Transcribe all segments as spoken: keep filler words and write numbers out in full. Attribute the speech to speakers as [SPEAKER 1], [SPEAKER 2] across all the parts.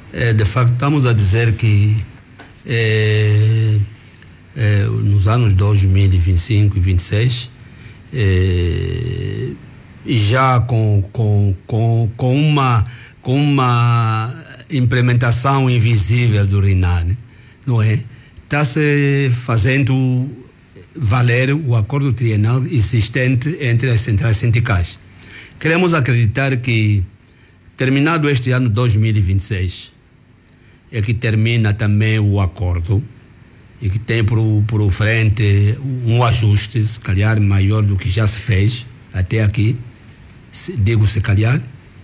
[SPEAKER 1] É, de facto, estamos a dizer que é, é, nos anos dois mil e vinte e cinco e vinte e seis, é, já com, com, com, com, uma, com uma implementação invisível do RINAR, né? Não é? Está se fazendo valer o acordo trienal existente entre as centrais sindicais. Queremos acreditar que, terminado este ano dois mil e vinte e seis, é que termina também o acordo e que tem por, por frente um ajuste, se calhar maior do que já se fez até aqui, digo se calhar,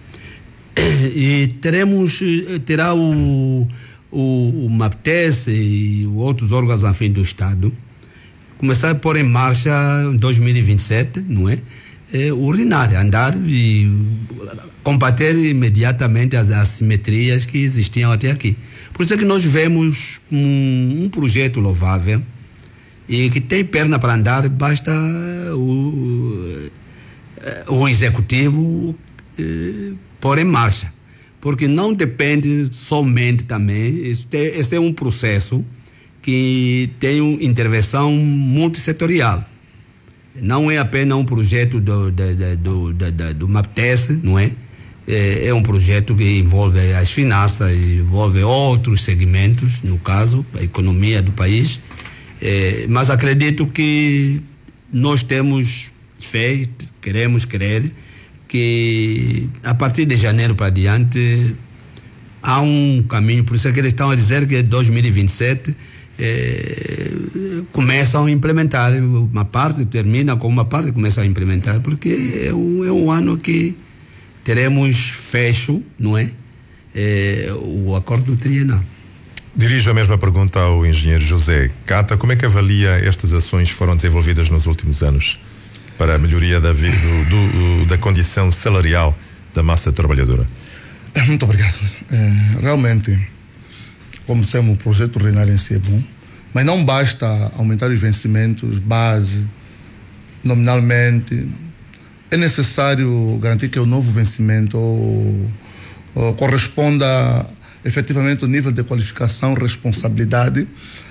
[SPEAKER 1] e teremos, terá o, o, o MAPTES e outros órgãos afim do Estado começar a pôr em marcha em dois mil e vinte e sete, não é? É o RINAR, andar e combater imediatamente as assimetrias que existiam até aqui. Por isso é que nós vemos um, um projeto louvável e que tem perna para andar, basta o, o executivo eh, pôr em marcha, porque não depende somente também, esse, esse é um processo que tem uma intervenção multissetorial. Não é apenas um projeto do, do, do, do, do, do MAPTES, não é? É, é um projeto que envolve as finanças, envolve outros segmentos, no caso, a economia do país. É, mas acredito que nós temos fé, queremos crer, que a partir de janeiro para diante há um caminho. Por isso é que eles estão a dizer que dois mil e vinte e sete É, começam a implementar uma parte, termina com uma parte, começam a implementar, porque é um, é um ano que teremos fecho, não é? É o acordo trienal.
[SPEAKER 2] Dirijo a mesma pergunta ao engenheiro José Cata. Como é que avalia estas ações que foram desenvolvidas nos últimos anos para a melhoria da, do, do, da condição salarial da massa trabalhadora?
[SPEAKER 3] Muito obrigado. É, realmente, como dissemos, o projeto RINAR em si é bom, mas não basta aumentar os vencimentos base, nominalmente. É necessário garantir que o novo vencimento ou, ou corresponda efetivamente ao nível de qualificação, responsabilidade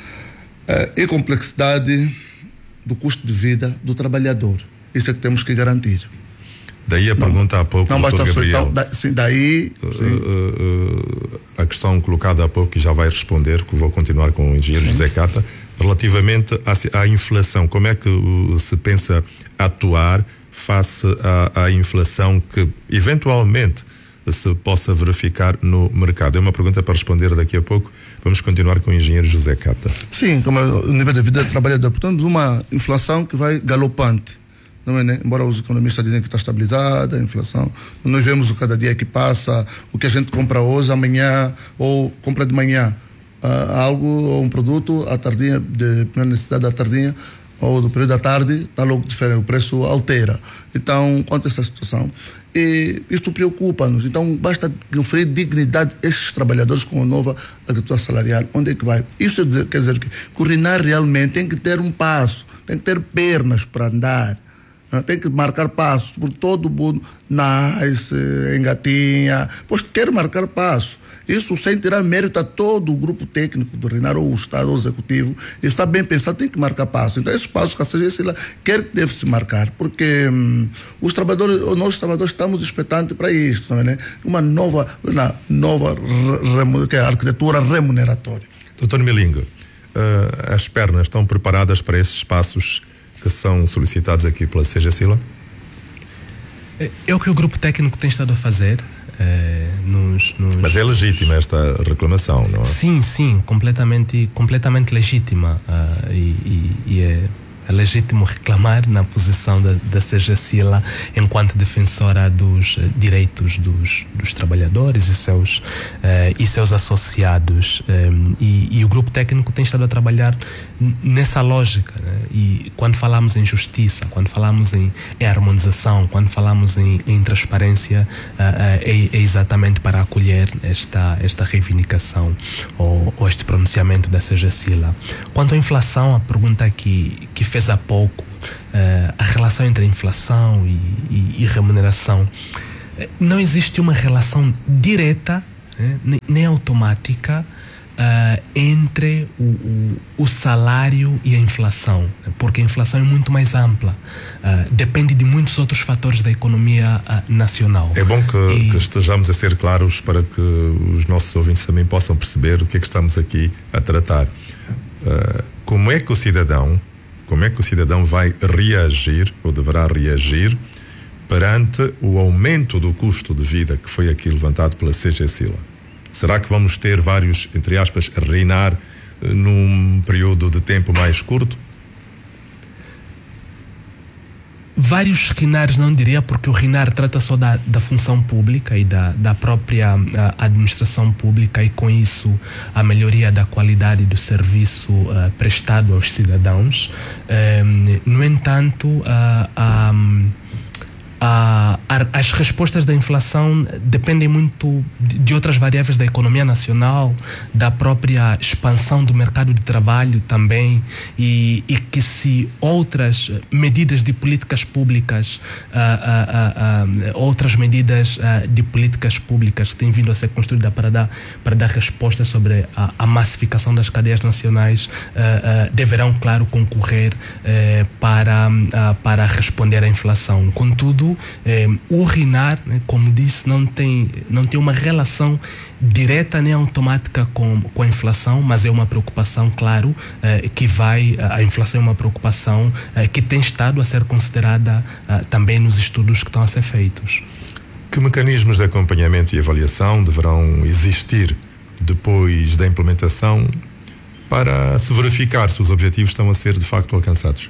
[SPEAKER 3] eh, e complexidade do custo de vida do trabalhador. Isso é que temos que garantir.
[SPEAKER 2] Daí a pergunta há pouco,
[SPEAKER 3] não basta
[SPEAKER 2] Gabriel.
[SPEAKER 3] Então, da, sim, daí sim.
[SPEAKER 2] Uh, uh, a questão colocada há pouco, que já vai responder, que vou continuar com o engenheiro sim. José Cata, relativamente à, à inflação. Como é que uh, se pensa atuar face à, à inflação que eventualmente se possa verificar no mercado? É uma pergunta para responder daqui a pouco. Vamos continuar com o engenheiro José Cata.
[SPEAKER 3] Sim, como é o nível de vida do trabalhador. Portanto, uma inflação que vai galopante. Não é, né? Embora os economistas dizem que está estabilizada a inflação, nós vemos o cada dia que passa, o que a gente compra hoje, amanhã, ou compra de manhã uh, algo, ou um produto, à tardinha, de primeira necessidade da tardinha, ou do período da tarde, está logo diferente, o preço altera. Então, quanto a essa situação, e isto preocupa-nos. Então, basta conferir dignidade a esses trabalhadores com a nova agricultura salarial. Onde é que vai? Isso quer dizer que o RINAR realmente tem que ter um passo, tem que ter pernas para andar. Tem que marcar passos, porque todo mundo nasce, engatinha, pois quer marcar passos. Isso sem tirar mérito a todo o grupo técnico do RINAR, ou o Estado, ou o Executivo. Está bem pensado, tem que marcar passos. Então, esses passos que a C G S quer que deve se marcar, porque hum, os trabalhadores, nós trabalhadores estamos expectantes para isso, né? Uma nova, uma nova re, que é a arquitetura remuneratória.
[SPEAKER 2] doutor Milingo, uh, as pernas estão preparadas para esses passos que são solicitados aqui pela C G S I L A?
[SPEAKER 4] É o que o grupo técnico tem estado a fazer. É, nos, nos...
[SPEAKER 2] Mas é legítima esta reclamação, não é?
[SPEAKER 4] Sim, sim, completamente, completamente legítima. Uh, e, e, e é, é legítimo reclamar na posição da, da C G S I L A enquanto defensora dos uh, direitos dos, dos trabalhadores e seus, uh, e seus associados. Um, e, e o grupo técnico tem estado a trabalhar nessa lógica, né? E quando falamos em justiça, quando falamos em, em harmonização, quando falamos em, em transparência, uh, uh, é, é exatamente para acolher esta, esta reivindicação ou, ou este pronunciamento da C G S I L A. Quanto à inflação, a pergunta que, que fez há pouco, uh, a relação entre a inflação e, e, e remuneração, não existe uma relação direta né, nem, nem automática uh, entre o, o, o salário e a inflação, porque a inflação é muito mais ampla, uh, depende de muitos outros fatores da economia uh, nacional.
[SPEAKER 2] É bom que,
[SPEAKER 4] e...
[SPEAKER 2] que estejamos a ser claros para que os nossos ouvintes também possam perceber o que é que estamos aqui a tratar. Uh, como é que o cidadão, como é que o cidadão vai reagir ou deverá reagir perante o aumento do custo de vida que foi aqui levantado pela C G Sila? Será que vamos ter vários, entre aspas, reinar uh, num período de tempo mais curto?
[SPEAKER 4] Vários reinares não diria, porque o reinar trata só da, da função pública e da, da própria a, administração pública, e com isso a melhoria da qualidade do serviço uh, prestado aos cidadãos. Um, no entanto, uh, um, Uh, as respostas da inflação dependem muito de, de outras variáveis da economia nacional, da própria expansão do mercado de trabalho também, e, e que se outras medidas de políticas públicas, uh, uh, uh, uh, outras medidas uh, de políticas públicas que têm vindo a ser construídas para dar, para dar respostas sobre a, a massificação das cadeias nacionais, uh, uh, deverão, claro, concorrer uh, para, uh, para responder à inflação. Contudo, Eh, o reinar, né, como disse, não tem, não tem uma relação direta nem automática com, com a inflação, mas é uma preocupação, claro, eh, que vai, a inflação é uma preocupação eh, que tem estado a ser considerada eh, também nos estudos que estão a ser feitos.
[SPEAKER 2] Que mecanismos de acompanhamento e avaliação deverão existir depois da implementação para se verificar se os objetivos estão a ser de facto alcançados?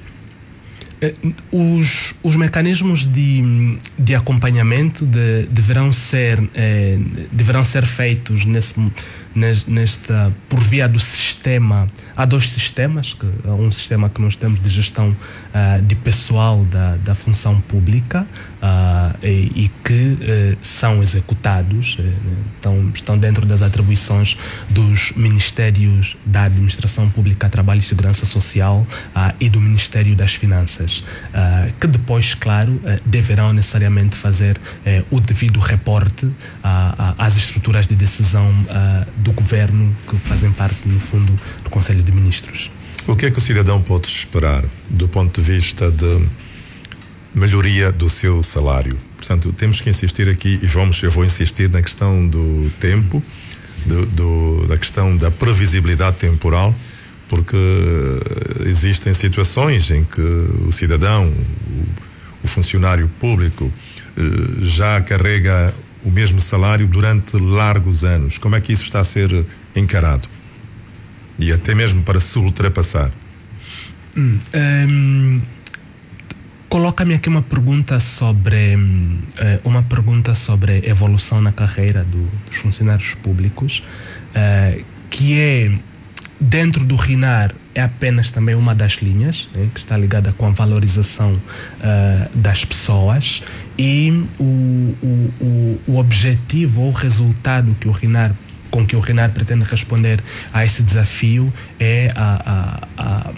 [SPEAKER 4] Os, os mecanismos de, de acompanhamento de, deverão, ser, eh, deverão ser feitos nesse, nesta, por via do sistema. Há dois sistemas, que, há um sistema que nós temos de gestão uh, de pessoal da, da função pública uh, e, e que uh, são executados, uh, estão, estão dentro das atribuições dos Ministérios da Administração Pública, Trabalho e Segurança Social uh, e do Ministério das Finanças, uh, que depois, claro, uh, deverão necessariamente fazer uh, o devido reporte uh, uh, às estruturas de decisão uh, do governo, que fazem parte, no fundo, do Conselho de Ministros.
[SPEAKER 2] O que é que o cidadão pode esperar do ponto de vista de melhoria do seu salário? Portanto, temos que insistir aqui, e vamos, eu vou insistir na questão do tempo, do, do, da questão da previsibilidade temporal, porque existem situações em que o cidadão, o, o funcionário público, já carrega o mesmo salário durante largos anos. Como é que isso está a ser encarado? E até mesmo para se ultrapassar.
[SPEAKER 4] Hum, um, Coloca-me aqui uma pergunta sobre um, uma pergunta sobre evolução na carreira do, dos funcionários públicos, uh, que é, dentro do reinar, é apenas também uma das linhas, né, que está ligada com a valorização uh, das pessoas, e o, o, o, o objetivo ou o resultado que o reinar, com que o reinar pretende responder a esse desafio é, a, a, a,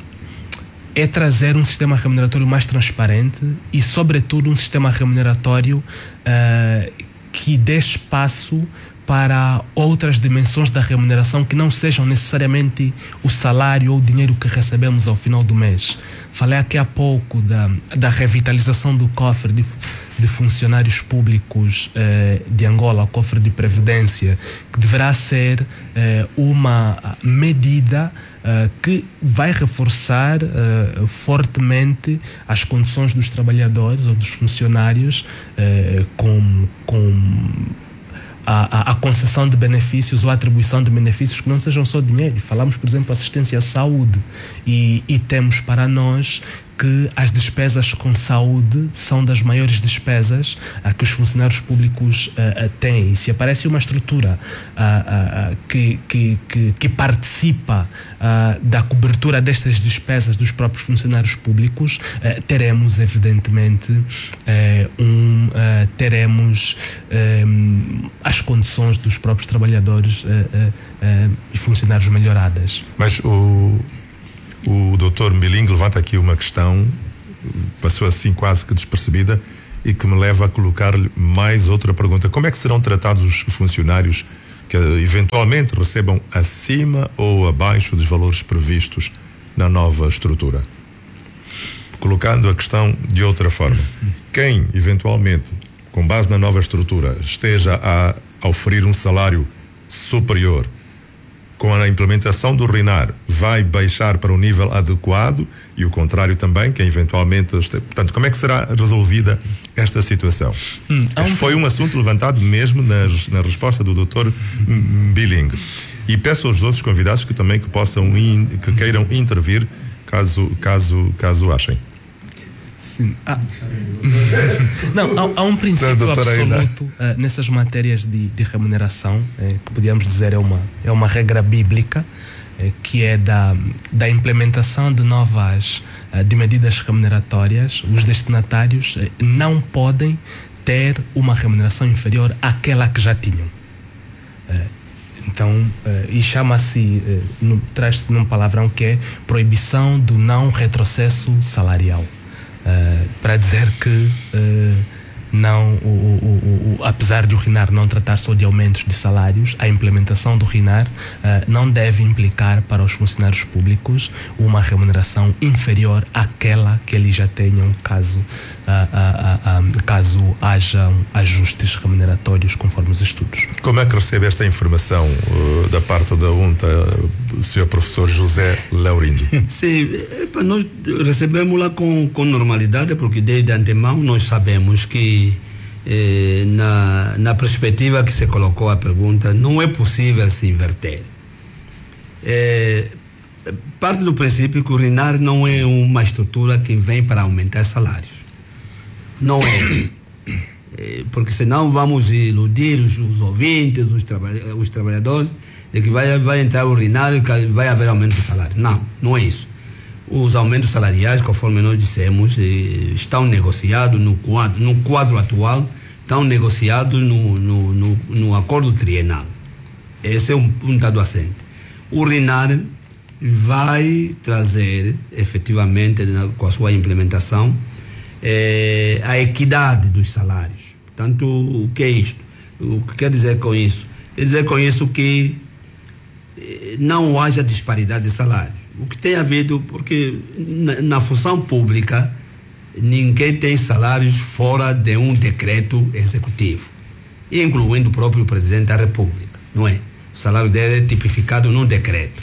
[SPEAKER 4] é trazer um sistema remuneratório mais transparente e, sobretudo, um sistema remuneratório uh, que dê espaço para outras dimensões da remuneração que não sejam necessariamente o salário ou o dinheiro que recebemos ao final do mês. Falei aqui há pouco da, da revitalização do cofre de, de funcionários públicos eh, de Angola, o cofre de previdência, que deverá ser eh, uma medida eh, que vai reforçar eh, fortemente as condições dos trabalhadores ou dos funcionários eh, com... com A, a, a concessão de benefícios ou a atribuição de benefícios que não sejam só dinheiro. Falamos, por exemplo, assistência à saúde, e, e temos para nós que as despesas com saúde são das maiores despesas a que os funcionários públicos uh, uh, têm. E se aparece uma estrutura uh, uh, uh, que, que, que, que participa uh, da cobertura destas despesas dos próprios funcionários públicos, uh, teremos, evidentemente, uh, um, uh, teremos um, as condições dos próprios trabalhadores uh, uh, uh, e funcionários melhoradas.
[SPEAKER 2] Mas o... O doutor Miling levanta aqui uma questão, passou assim quase que despercebida, e que me leva a colocar-lhe mais outra pergunta. Como é que serão tratados os funcionários que eventualmente recebam acima ou abaixo dos valores previstos na nova estrutura. Colocando a questão de outra forma, quem eventualmente, com base na nova estrutura, esteja a, a oferir um salário superior, com a implementação do RINAR, vai baixar para o nível adequado, e o contrário também, quem eventualmente... Este... Portanto, como é que será resolvida esta situação? Hum, este um... foi um assunto levantado mesmo nas, na resposta do doutor Billing. E peço aos outros convidados que também que possam, in, que queiram intervir, caso, caso, caso achem.
[SPEAKER 4] Sim. Ah. Não, há, há um princípio absoluto uh, nessas matérias de, de remuneração, eh, que podíamos dizer é uma, é uma regra bíblica, eh, que é da, da implementação de novas uh, de medidas remuneratórias. Os destinatários eh, não podem ter uma remuneração inferior àquela que já tinham. Eh, Então, uh, e chama-se, uh, traz-se num palavrão que é proibição do não retrocesso salarial. Uh, para dizer que uh, não, o, o, o, apesar de o RINAR não tratar só de aumentos de salários, a implementação do RINAR uh, não deve implicar para os funcionários públicos uma remuneração inferior àquela que eles já tenham, caso, uh, uh, uh, uh, caso hajam ajustes remuneratórios conforme os estudos.
[SPEAKER 2] Como é que recebe esta informação uh, da parte da U N T A, o senhor professor José Laurindo?
[SPEAKER 1] Sim, nós recebemos-la com, com normalidade, porque desde antemão nós sabemos que Eh, na, na perspectiva que se colocou a pergunta, não é possível se inverter. Eh, parte do princípio que o RINAR não é uma estrutura que vem para aumentar salários. Não é isso. Eh, porque senão vamos iludir os, os ouvintes, os, traba- os trabalhadores, de que vai, vai entrar o RINAR e que vai haver aumento de salário. Não, não é isso. Os aumentos salariais, conforme nós dissemos, estão negociados no quadro, no quadro atual, estão negociados no, no, no, no acordo trienal. Esse é um, um dado assente. O RINAR vai trazer, efetivamente, na, com a sua implementação, eh, a equidade dos salários. Portanto, o que é isto? O que quer dizer com isso? Quer dizer com isso que eh, não haja disparidade de salário. O que tem havido, porque na, na função pública ninguém tem salários fora de um decreto executivo, incluindo o próprio presidente da República, não é? O salário dele é tipificado num decreto.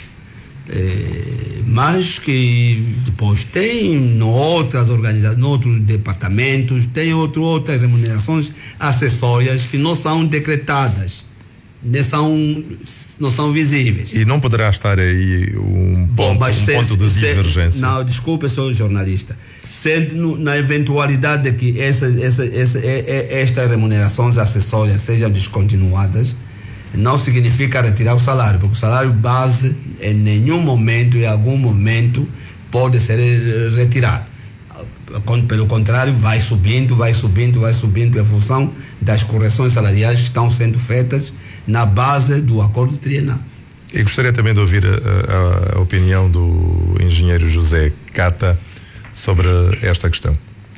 [SPEAKER 1] É, mas que depois tem outras organizações, outros departamentos, tem outro, outras remunerações acessórias que não são decretadas. Não são, não são visíveis.
[SPEAKER 2] E não poderá estar aí um ponto, Bom, um se, ponto de se, divergência?
[SPEAKER 1] Não, desculpe, eu sou jornalista. Sendo na eventualidade de que essa, essa, essa, estas remunerações acessórias sejam descontinuadas, não significa retirar o salário, porque o salário base em nenhum momento, em algum momento, pode ser retirado. Pelo contrário, vai subindo, vai subindo, vai subindo em função das correções salariais que estão sendo feitas na base do acordo trienal.
[SPEAKER 2] E gostaria também de ouvir a, a, a opinião do engenheiro José Cata sobre esta questão.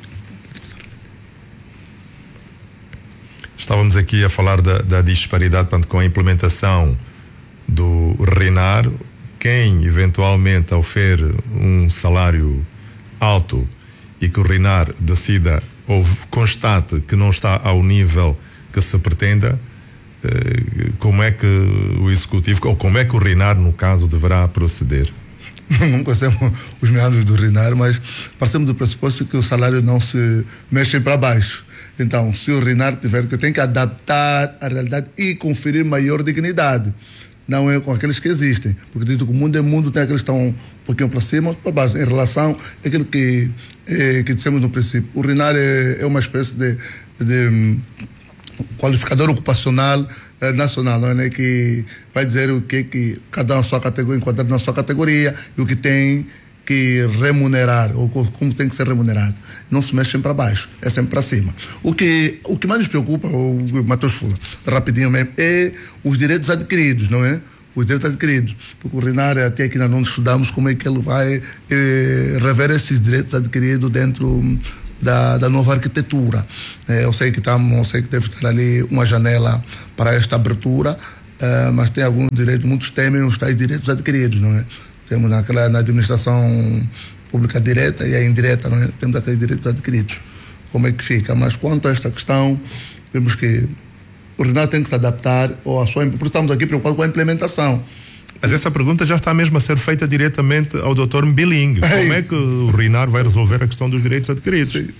[SPEAKER 2] Estávamos aqui a falar da, da disparidade, portanto, com a implementação do RINAR, quem eventualmente oferecer um salário alto e que o RINAR decida ou constate que não está ao nível que se pretenda, como é que o Executivo, ou como é que o RINAR, no caso, deverá proceder?
[SPEAKER 3] Não conhecemos os meandros do RINAR, mas partimos do pressuposto que o salário não se mexe para baixo. Então, se o RINAR tiver que tem que adaptar a realidade e conferir maior dignidade, não é com aqueles que existem, porque dito que o mundo é mundo, tem aqueles que estão um pouquinho para cima, outros para baixo, em relação àquilo que, é, que dissemos no princípio. O RINAR é, é uma espécie de, de qualificador ocupacional eh, nacional, não é? Que vai dizer o que que cada um na sua categoria, enquadrado na sua categoria, e o que tem que remunerar, ou como tem que ser remunerado. Não se mexe sempre para baixo, é sempre para cima. O que, o que mais nos preocupa, o Matheus Fula, rapidinho mesmo, é os direitos adquiridos, não é? Os direitos adquiridos. Porque o RINAR, até aqui nós não estudamos como é que ele vai eh, rever esses direitos adquiridos dentro Da, da nova arquitetura. É, eu sei que estamos, eu sei que deve estar ali uma janela para esta abertura, uh, mas tem alguns direitos, muitos temem os tais direitos adquiridos, não é? Temos naquela, na administração pública direta e a indireta, não é? Temos aqueles direitos adquiridos. Como é que fica? Mas quanto a esta questão, vemos que o Renato tem que se adaptar, ou a sua, porque estamos aqui preocupados com a implementação.
[SPEAKER 2] Mas essa pergunta já está mesmo a ser feita diretamente ao doutor Mbilingue. É Como isso. é que o Rinar vai resolver a questão dos direitos adquiridos? Sim.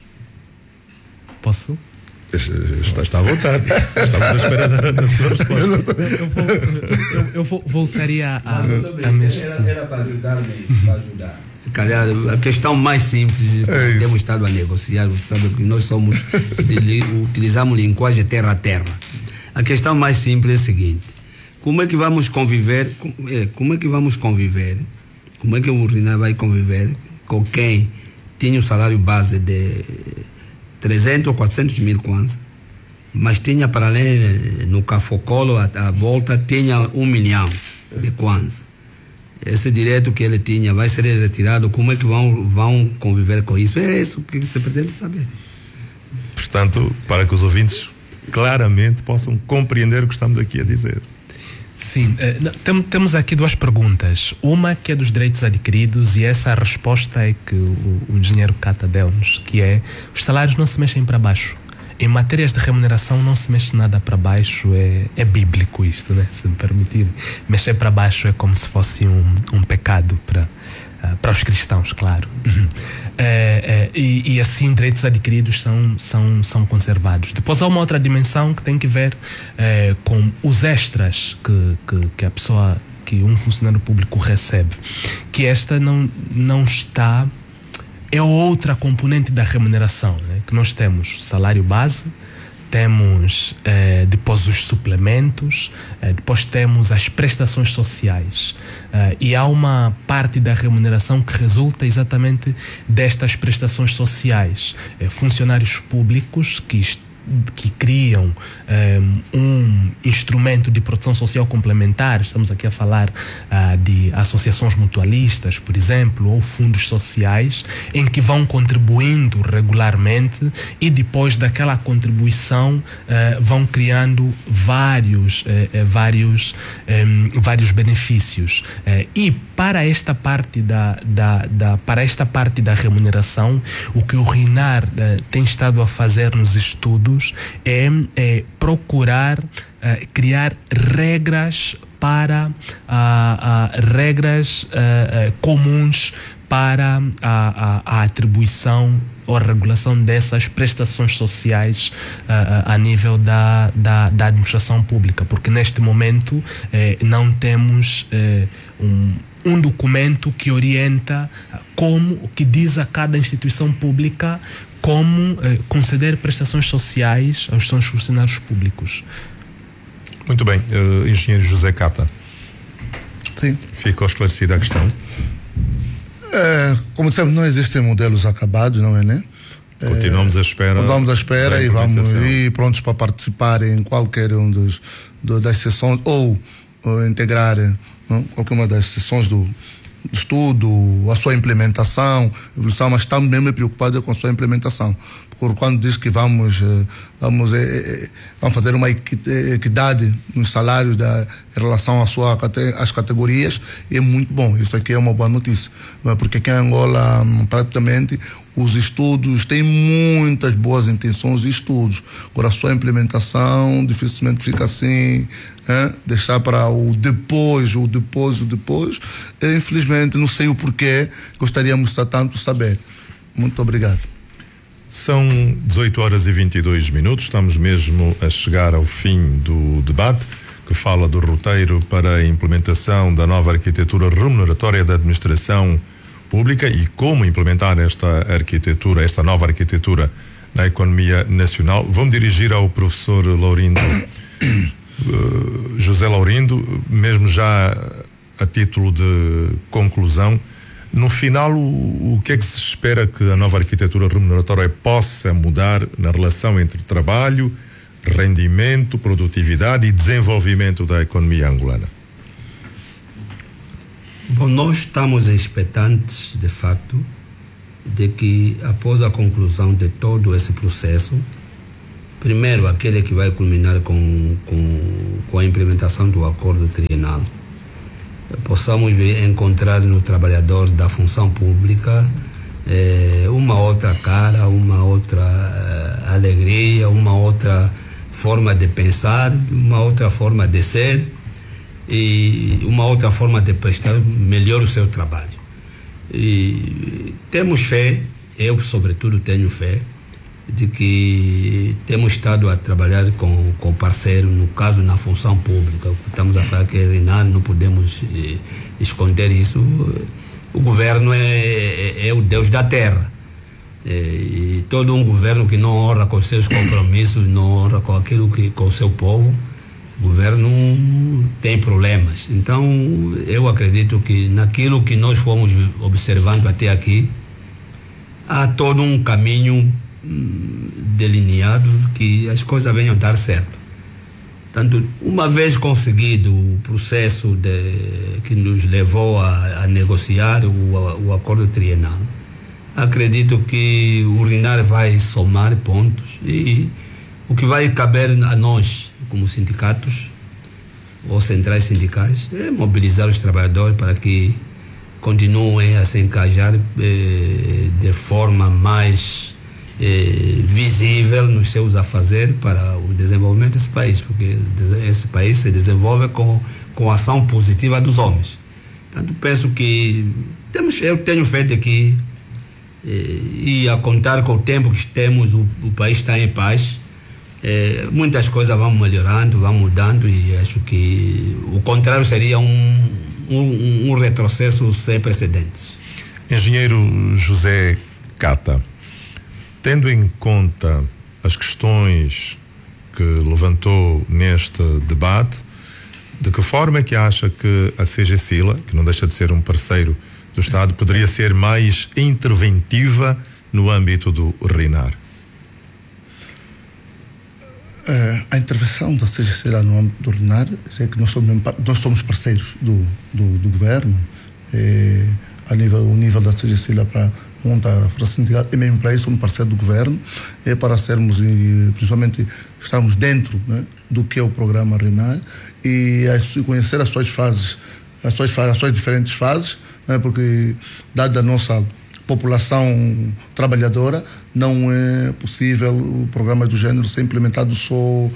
[SPEAKER 4] Posso?
[SPEAKER 2] Está, está à vontade. Estamos à espera da, da sua resposta.
[SPEAKER 4] Eu, vou, eu, eu vou, voltaria a, a mesmo.
[SPEAKER 1] Era, era para ajudar, para ajudar. Se calhar, a questão mais simples é que temos estado a negociar, você sabe que nós somos, utilizamos linguagem terra a terra. A questão mais simples é a seguinte: como é que vamos conviver, como é que vamos conviver, como é que o Rinar vai conviver com quem tinha o salário base de trezentos ou quatrocentos mil kwanza, mas tinha para além, no Cafocolo, a, a volta, tinha um milhão de kwanza. Esse direito que ele tinha vai ser retirado. Como é que vão, vão conviver com isso? É isso que se pretende saber.
[SPEAKER 2] Portanto, para que os ouvintes claramente possam compreender o que estamos aqui a dizer.
[SPEAKER 4] Sim, tem, temos aqui duas perguntas. Uma que é dos direitos adquiridos, e essa resposta é que o, o engenheiro Kata deu-nos, que é: os salários não se mexem para baixo. Em matérias de remuneração não se mexe nada para baixo, é, é bíblico isto, né? Se me permitir. Mexer para baixo é como se fosse um, um pecado para, uh, para os cristãos, claro. É, é, e, e assim direitos adquiridos são, são, são conservados. Depois há uma outra dimensão que tem que ver é, com os extras que, que, que a pessoa, que um funcionário público recebe, que esta não, não está... É outra componente da remuneração, né? Que nós temos salário base, temos eh, depois os suplementos, eh, depois temos as prestações sociais, eh, e há uma parte da remuneração que resulta exatamente destas prestações sociais. Eh, funcionários públicos que que criam um, um instrumento de proteção social complementar. Estamos aqui a falar uh, de associações mutualistas, por exemplo, ou fundos sociais, em que vão contribuindo regularmente, e depois daquela contribuição uh, vão criando vários, uh, uh, vários, um, vários benefícios. Uh, e para esta parte da, da, da, para esta parte da remuneração, o que o Rinar uh, tem estado a fazer nos estudos É, é procurar uh, criar regras para uh, uh, regras uh, uh, comuns para a, a, a atribuição ou a regulação dessas prestações sociais uh, a nível da, da, da administração pública, porque neste momento eh, não temos eh, um um documento que orienta como, que diz a cada instituição pública como eh, conceder prestações sociais aos seus funcionários públicos.
[SPEAKER 2] Muito bem, uh, engenheiro José Kata.
[SPEAKER 3] Sim.
[SPEAKER 2] Ficou esclarecida a questão?
[SPEAKER 3] É, como dissemos, não existem modelos acabados, não é, né?
[SPEAKER 2] Continuamos à espera.
[SPEAKER 3] Continuamos à espera e vamos ir prontos para participar em qualquer um dos, do, das sessões, ou, ou integrar não? qualquer uma das sessões do estudo, a sua implementação, evolução, mas estamos mesmo preocupados com a sua implementação. Porque quando diz que vamos, vamos, vamos fazer uma equidade nos salários da, em relação à sua, às categorias, é muito bom. Isso aqui é uma boa notícia. Porque aqui em Angola, praticamente, os estudos têm muitas boas intenções e estudos. Agora, a sua implementação dificilmente fica assim, é? Deixar para o depois, o depois, o depois. Eu, infelizmente, não sei o porquê, gostaríamos de tanto saber. Muito obrigado.
[SPEAKER 2] São dezoito horas e vinte e dois minutos, estamos mesmo a chegar ao fim do debate, que fala do roteiro para a implementação da nova arquitetura remuneratória da administração pública e como implementar esta arquitetura, esta nova arquitetura na economia nacional. Vou-me dirigir ao professor Laurindo, uh, José Laurindo, mesmo já a título de conclusão. No final, o, o que é que se espera que a nova arquitetura remuneratória possa mudar na relação entre trabalho, rendimento, produtividade e desenvolvimento da economia angolana?
[SPEAKER 1] Bom, nós estamos expectantes, de facto, de que após a conclusão de todo esse processo, Primeiro, aquele que vai culminar com, com, com a implementação do acordo trienal. Possamos encontrar no trabalhador da função pública eh, uma outra cara, uma outra eh, alegria, uma outra forma de pensar, uma outra forma de ser e uma outra forma de prestar melhor o seu trabalho. E temos fé, eu sobretudo tenho fé, de que temos estado a trabalhar com, com parceiro, no caso na função pública. Estamos a falar que é RINAR, não podemos eh, esconder isso. O governo é, é, é o Deus da terra. É, e todo um governo que não honra com seus compromissos, não honra com aquilo que com o seu povo, o governo tem problemas. Então, eu acredito que naquilo que nós fomos observando até aqui, há todo um caminho delineado que as coisas venham a dar certo. Portanto, uma vez conseguido o processo de, que nos levou a, a negociar o, o acordo trienal, acredito que o RINAR vai somar pontos e o que vai caber a nós, como sindicatos ou centrais sindicais, é mobilizar os trabalhadores para que continuem a se encajar eh, de forma mais Eh, visível nos seus afazeres para o desenvolvimento desse país, porque esse país se desenvolve com, com a ação positiva dos homens. Portanto, penso que temos, eu tenho fé de que eh, e a contar com o tempo que temos, o, o país está em paz, eh, muitas coisas vão melhorando, vão mudando e acho que o contrário seria um, um, um retrocesso sem precedentes.
[SPEAKER 2] Engenheiro José Cata, tendo em conta as questões que levantou neste debate, de que forma é que acha que a C G Sila, que não deixa de ser um parceiro do Estado, poderia ser mais interventiva no âmbito do RINAR?
[SPEAKER 3] É, a intervenção da C G Sila no âmbito do RINAR é que nós somos, nós somos parceiros do, do, do governo, é, a nível, o nível da C G Sila para monta a força sindical e mesmo para isso somos parceiro do governo, é para sermos e principalmente estarmos dentro, né, do que é o programa RINAR e a, conhecer as suas fases, as suas fases, as suas diferentes fases, né, porque dada a nossa população trabalhadora não é possível o programa do género ser implementado só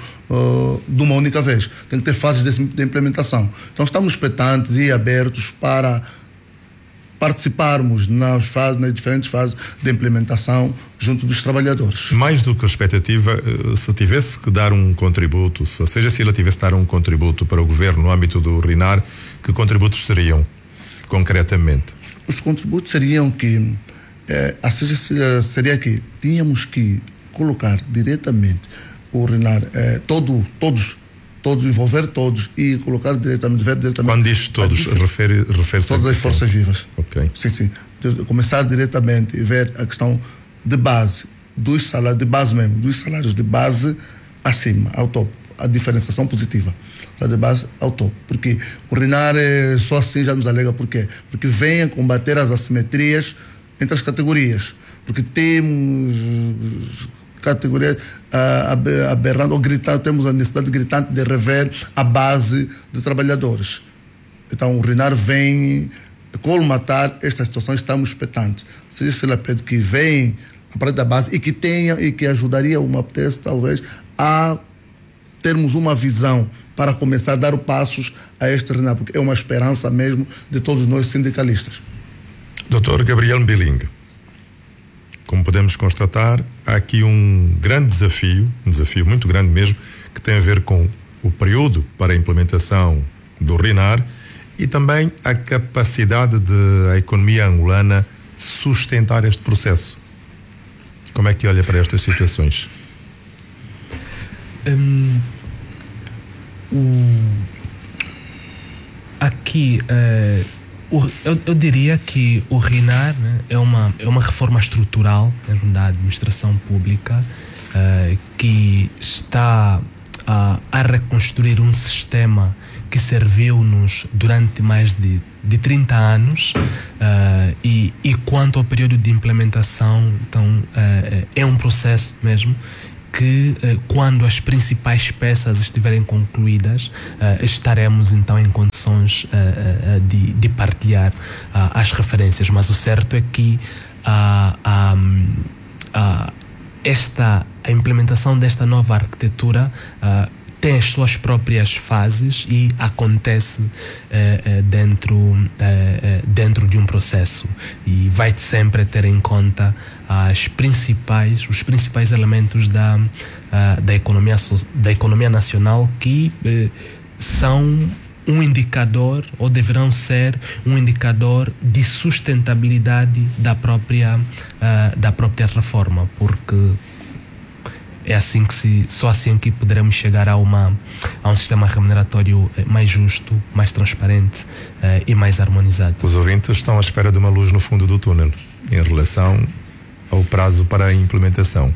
[SPEAKER 3] uh, de uma única vez, tem que ter fases de, de implementação. Então estamos expectantes e abertos para participarmos nas fases, nas diferentes fases de implementação junto dos trabalhadores.
[SPEAKER 2] Mais do que a expectativa, se tivesse que dar um contributo, se a C G Sila tivesse que dar um contributo para o governo no âmbito do RINAR, que contributos seriam, concretamente?
[SPEAKER 3] Os contributos seriam que eh, a C G Sila seria que tínhamos que colocar diretamente o RINAR, eh, todo, todos todos, envolver todos e colocar diretamente, ver diretamente.
[SPEAKER 2] Quando diz todos, refere, refere-se
[SPEAKER 3] todas as forças vivas.
[SPEAKER 2] Ok.
[SPEAKER 3] Sim, sim. De começar diretamente e ver a questão de base, dos salários, de base mesmo, dos salários de base acima, ao topo. A diferenciação positiva. De base ao topo. Porque o RINAR é, só assim já nos alega por quê? Porque vem a combater as assimetrias entre as categorias. Porque temos categorias uh, aberrando ou gritando, temos a necessidade gritante de rever a base de trabalhadores. Então o RINAR vem colmatar estas situações, estamos expectantes. Se isso ele pede que venha a partir da base e que tenha e que ajudaria uma apetece talvez a termos uma visão para começar a dar passos a este RINAR, porque é uma esperança mesmo de todos nós sindicalistas.
[SPEAKER 2] doutor Gabriel Mbilinga, como podemos constatar, há aqui um grande desafio, um desafio muito grande mesmo, que tem a ver com o período para a implementação do RINAR e também a capacidade da economia angolana sustentar este processo. Como é que olha para estas situações?
[SPEAKER 4] Hum, o, aqui, uh, o, eu, eu diria que o RINAR, né, é, uma, é uma reforma estrutural da administração pública uh, que está uh, a reconstruir um sistema que serviu-nos durante mais de, de trinta anos uh, e, e quanto ao período de implementação, então, uh, é um processo mesmo. que uh, quando as principais peças estiverem concluídas, uh, estaremos então em condições uh, uh, de, de partilhar uh, as referências. Mas o certo é que uh, um, uh, esta, a implementação desta nova arquitetura uh, tem as suas próprias fases e acontece eh, eh, dentro, eh, dentro de um processo, e vai sempre ter em conta as principais, os principais elementos da, uh, da, economia, da economia nacional, que eh, são um indicador, ou deverão ser um indicador de sustentabilidade da própria, uh, da própria reforma, porque é assim que se, só assim que poderemos chegar a, uma, a um sistema remuneratório mais justo, mais transparente uh, e mais harmonizado.
[SPEAKER 2] Os ouvintes estão à espera de uma luz no fundo do túnel em relação ao prazo para a implementação.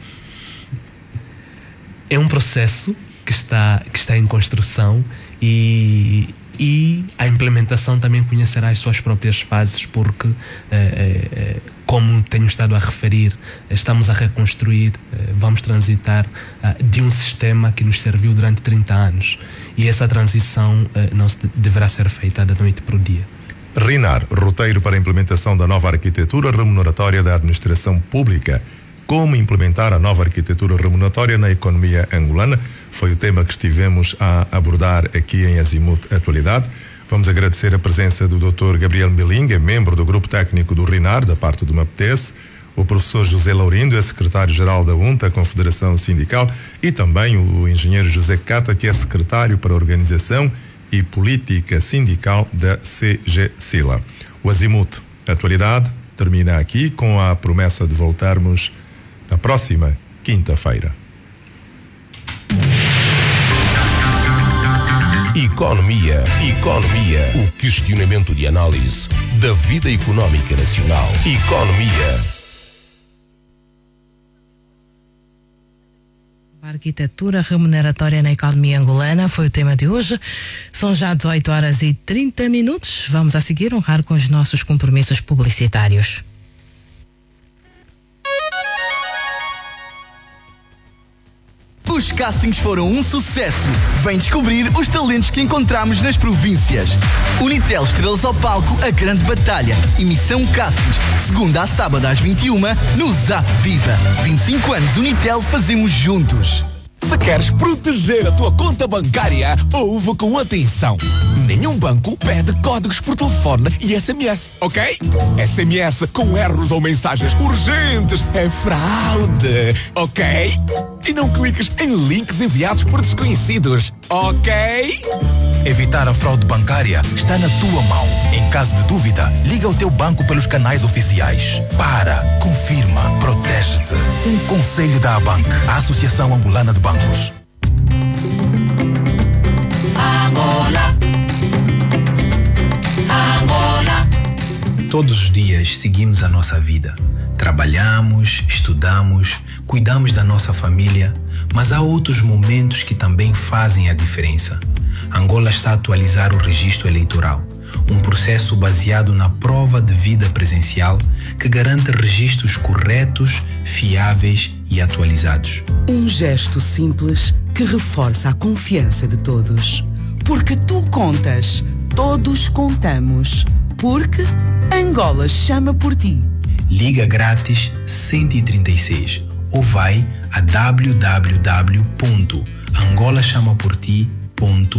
[SPEAKER 4] É um processo que está, que está em construção, e, e a implementação também conhecerá as suas próprias fases, porque eh, eh, como tenho estado a referir, estamos a reconstruir, eh, vamos transitar eh, de um sistema que nos serviu durante trinta anos, e essa transição eh, não se deverá ser feita da noite para o dia.
[SPEAKER 2] RINAR, roteiro para a implementação da nova arquitetura remuneratória da administração pública. Como implementar a nova arquitetura remuneratória na economia angolana? Foi o tema que estivemos a abordar aqui em Azimuth Atualidade. Vamos agradecer a presença do doutor Gabriel Mbilinga, membro do grupo técnico do RINAR, da parte do MAPTES, o professor José Laurindo, é secretário-geral da UNTA, Confederação Sindical, e também o engenheiro José Cata, que é secretário para a Organização e Política Sindical da C G S I L A. O Azimuth Atualidade termina aqui, com a promessa de voltarmos na próxima quinta-feira.
[SPEAKER 5] Economia, economia, o questionamento de análise da vida económica nacional. Economia.
[SPEAKER 6] A arquitetura remuneratória na economia angolana foi o tema de hoje. São já dezoito horas e trinta minutos. Vamos a seguir honrar com os nossos compromissos publicitários.
[SPEAKER 7] Os castings foram um sucesso. Vem descobrir os talentos que encontramos nas províncias. Unitel Estrelas ao Palco, a grande batalha. Emissão Castings, segunda a sábado às vinte e uma, no Zap Viva. vinte e cinco anos Unitel, fazemos juntos.
[SPEAKER 8] Se queres proteger a tua conta bancária, ouve com atenção. Nenhum banco pede códigos por telefone e S M S, ok? S M S com erros ou mensagens urgentes é fraude, ok? E não cliques em links enviados por desconhecidos, ok?
[SPEAKER 9] Evitar a fraude bancária está na tua mão. Em caso de dúvida, liga ao teu banco pelos canais oficiais. Para, confirma, protege-te. Um conselho da Abanc, a Associação Angolana de Bancos.
[SPEAKER 10] Angola. Angola.
[SPEAKER 11] Todos os dias seguimos a nossa vida. Trabalhamos, estudamos, cuidamos da nossa família, mas há outros momentos que também fazem a diferença. Angola está a atualizar o registro eleitoral, um processo baseado na prova de vida presencial que garante registros corretos, fiáveis e atualizados.
[SPEAKER 12] Um gesto simples que reforça a confiança de todos. Porque tu contas, todos contamos. Porque Angola chama por ti.
[SPEAKER 11] Liga grátis cento e trinta e seis ou vai a w w w ponto angola chama por ti ponto